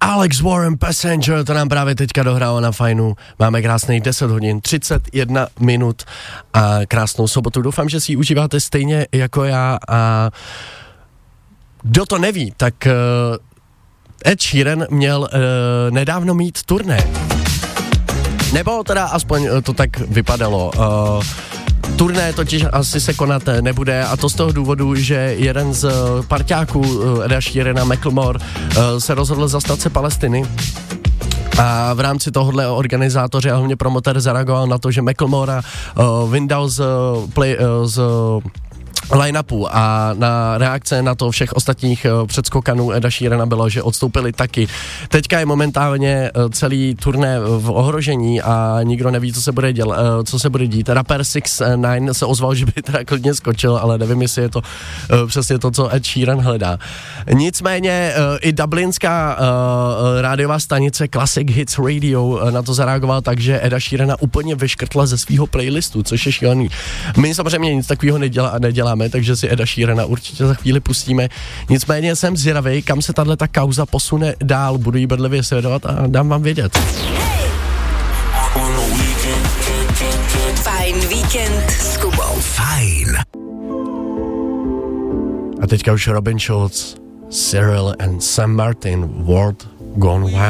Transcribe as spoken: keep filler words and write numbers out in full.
Alex Warren Passenger, to nám právě teďka dohrálo na Fajnu. Máme krásných deset hodin, třicet jedna minut a krásnou sobotu. Doufám, že si ji užíváte stejně jako já a kdo to neví, tak uh, Ed Sheeran měl uh, nedávno mít turné. Nebo teda aspoň to tak vypadalo. Uh, Turné totiž asi se konat nebude a to z toho důvodu, že jeden z parťáků Eda Sheerana, Macklemore, se rozhodl zastat se Palestiny. A v rámci tohohle organizátoři a hlavně promotér zareagoval na to, že Macklemora uh, vyndal z, play, uh, z line-upu a na reakce na to všech ostatních uh, předskokanů Eda Sheerana bylo, že odstoupili taky. Teďka je momentálně uh, celý turné v ohrožení a nikdo neví, co se bude děl, uh, co se bude dít. Rapper six nine se ozval, že by teda klidně skočil, ale nevím, jestli je to uh, přesně to, co Ed Sheeran hledá. Nicméně uh, i dublinská uh, rádiová stanice Classic Hits Radio uh, na to zareagoval tak, že Eda Sheerana úplně vyškrtla ze svého playlistu, což je šílený. My samozřejmě nic takového nedělá, neděláme, takže si Eda Sheerana určitě za chvíli pustíme. Nicméně jsem zvědavej, kam se tato kauza posune dál. Budu jí bedlivě sledovat a dám vám vědět. Fajn víkend s Kubou. Fajn. A teďka už Robin Schulz, Cyril and Sam Martin, World Gone Wild.